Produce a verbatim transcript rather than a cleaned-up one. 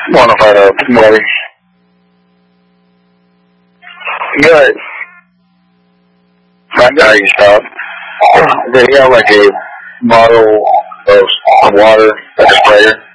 Want to find out more. Good. My guy shop. They have like a bottle of water, like a sprayer.